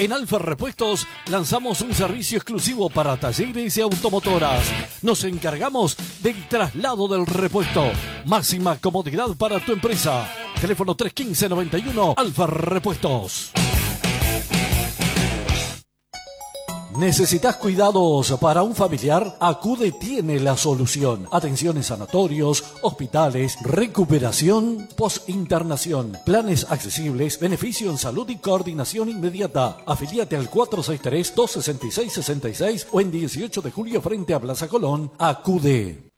En Alfa Repuestos lanzamos un servicio exclusivo para talleres y automotoras. Nos encargamos del traslado del repuesto. Máxima comodidad para tu empresa. Teléfono 315-91 Alfa Repuestos. ¿Necesitas cuidados para un familiar? Acude tiene la solución. Atención en sanatorios, hospitales, recuperación, post-internación, planes accesibles, beneficio en salud y coordinación inmediata. Afilíate al 463-266-66 o en 18 de julio frente a Plaza Colón. Acude.